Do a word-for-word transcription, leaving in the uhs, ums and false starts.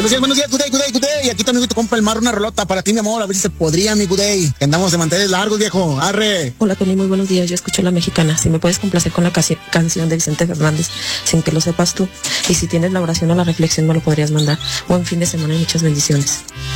Buenos días, buenos días, good day, good day, good day. Y aquí tu amigo y tu compa el Mar, una rolota para ti, mi amor, a ver si se podría, mi good day. Que andamos de mantener largos, viejo, arre. Hola, Tony, muy buenos días, yo escucho La Mexicana. Si me puedes complacer con la casi- canción de Vicente Fernández, sin que lo sepas tú. Y si tienes la oración o la reflexión, me lo podrías mandar. Buen fin de semana y muchas bendiciones.